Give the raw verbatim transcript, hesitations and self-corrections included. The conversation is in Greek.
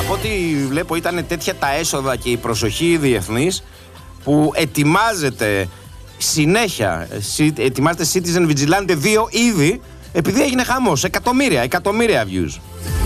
Από ό,τι βλέπω ήταν τέτοια τα έσοδα και η προσοχή διεθνής που ετοιμάζεται συνέχεια, ετοιμάζεται Citizen Vigilante δύο ήδη, επειδή έγινε χαμός, εκατομμύρια, εκατομμύρια views.